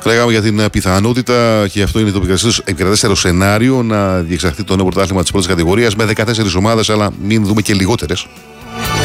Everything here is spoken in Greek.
Λέγαμε για την πιθανότητα, και αυτό είναι το επικρατέστερο σενάριο, να διεξαχθεί το νέο πρωτάθλημα της πρώτης κατηγορίας με 14 ομάδες, αλλά μην δούμε και λιγότερες.